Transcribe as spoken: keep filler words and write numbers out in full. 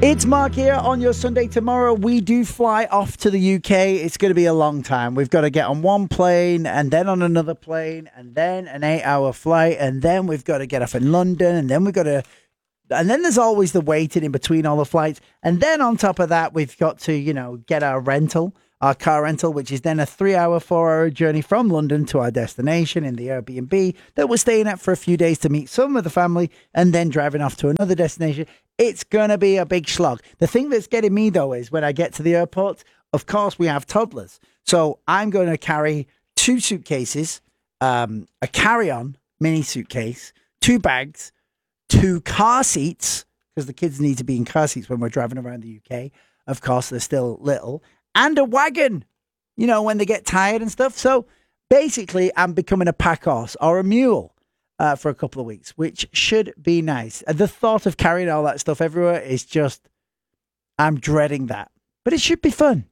It's Mark here on your Sunday. Tomorrow we do fly off to the U K. It's going to be a long time. We've got to get on one plane and then on another plane and then an eight-hour flight and then we've got to get off in London and then we've got to... And then there's always the waiting in between all the flights. And then on top of that, we've got to, you know, get our rental, our car rental, which is then a three-hour, four-hour journey from London to our destination in the Airbnb that we're staying at for a few days to meet some of the family and then driving off to another destination. It's going to be a big slog. The thing that's getting me, though, is when I get to the airport, of course, we have toddlers. So I'm going to carry two suitcases, um, a carry-on mini suitcase, two bags, two car seats, because the kids need to be in car seats when we're driving around the U K. Of course, they're still little. And a wagon, you know, when they get tired and stuff. So basically, I'm becoming a pack horse or a mule uh, for a couple of weeks, which should be nice. The thought of carrying all that stuff everywhere is just, I'm dreading that. But it should be fun.